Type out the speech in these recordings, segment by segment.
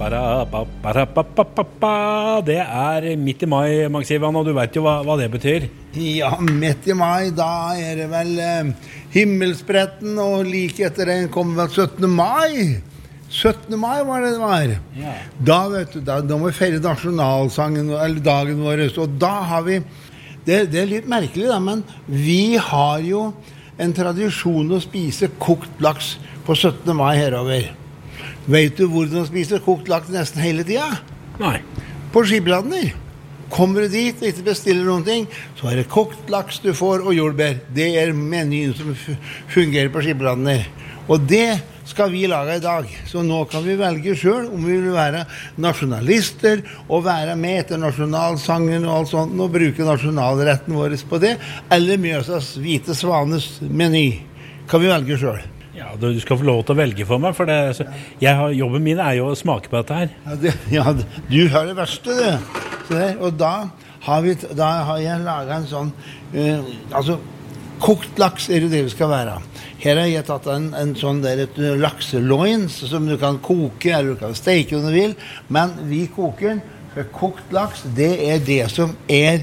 Det midt i mai, Max Ivan, og du vet jo hva det betyr. Ja, midt i mai, da det vel himmelspretten, og like etter den kommer vel 17. mai. 17. mai var det var. Ja. Da, vet du, da må vi feire nasjonalsangen, eller dagen vår, og da har vi, det litt merkelig da, men vi har jo en tradisjon å spise kokt laks på 17. mai herover. Vet du hvor de spiser kokt laks nesten hele tiden? Nei. På Skibladner. Kommer du dit og ikke bestiller noen ting, så det kokt laks du får og jordbær. Det menyen som fungerer på Skibladner. Og det skal vi lage i dag. Så nå kan vi velge selv om vi vil være nasjonalister og være med etter nasjonalsangen og alt sånt, og bruke nasjonalretten vår på det, eller Mjøsas hvite svanes meny. Kan vi velge selv. Ja, du skal få lov til å velge for meg, for jobben min jo å smake på dette her. Ja, du har det verste, du. Og da har jeg laget en sånn, altså, kokt laks det vi skal være. Her har jeg tatt en sånn et lakseloins som du kan koke, eller du kan steke om du vil, men vi koker, for kokt laks, det det som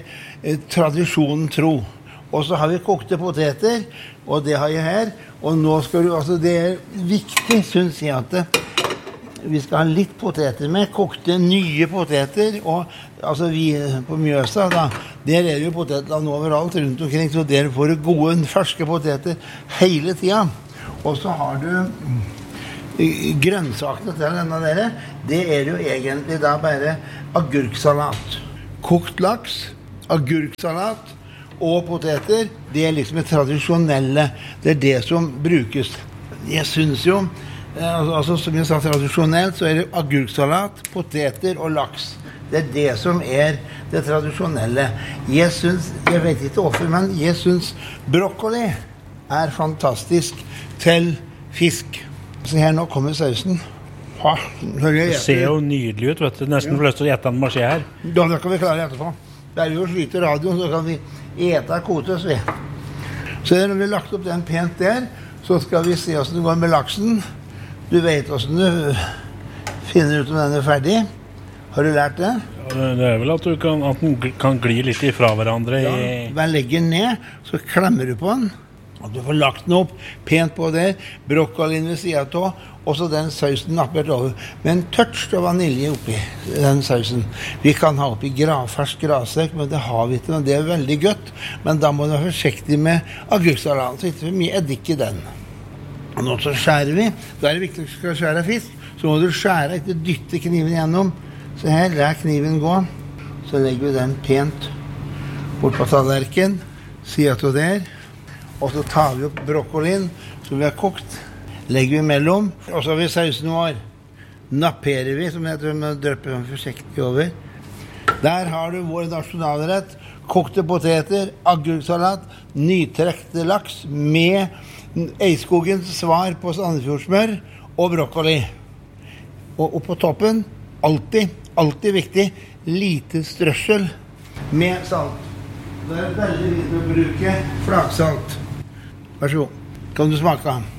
tradisjonen tro. Og så har vi kokte poteter, og det har jeg her. Og nå skal du, altså det viktig, synes jeg, at vi skal ha litt poteter med, kokte nye poteter, og altså vi på Mjøsa, da, der jo potetland overalt rundt omkring, så der får du gode, ferske poteter hele tiden. Og så har du grønnsakene til denne der, det jo egentlig da bare agurksalat. Kokt laks, agurksalat, og poteter, det liksom tradisjonelle, det det som brukes. Jeg synes jo, altså som jeg sa tradisjonelt, så det agurksalat, poteter og laks. Det det som det tradisjonelle. Jeg synes, jeg vet ikke hvorfor, men jeg synes broccoli fantastisk til fisk. Så her nå kommer sausen. Det ser jo nydelig ut, vet du. Nesten lyst til å gjette en marsje her. Da kan vi klare etterpå. Der vi jo sliter radioen, så kan vi ete kotes vi. Så når vi har lagt opp den pent der, så skal vi se hvordan det går med laksen. Du vet hvordan du finner ut om den ferdig. Har du lært det? Ja, det vel at den kan gli litt ifra hverandre. Ja, bare legger den ned, så klemmer du på den. Og du får lagt den opp pent på der, brokkolien ved siden av, og så den sausen nappert over. Med en touch av vanilje oppi den sausen. Vi kan ha oppi fersk grasekk, men det har vi ikke, men det veldig godt. Men da må du være forsiktig med agurksalat, så ikke for mye eddik i den. Og nå så skjærer vi. Da det viktig at du skal skjære fisk, så må du skjære, ikke dytte kniven gjennom. Så her, la kniven gå. Så legger vi den pent bort på tallerken, siden til der. Og så tar vi opp brokkolien som vi har kokt, legger vi mellom, og så har vi sausen vår. Napperer vi, som jeg tror vi drøper forsiktig over. Der har du vår nasjonalrett, kokte poteter, agurksalat, nytrekte laks med Eidskogens svar på Sandefjordsmør og brokkoli. Og på toppen, alltid viktig, lite strøssel med salt. Det veldig viktig å bruke flaksalt. Vær så god. Kan du smake?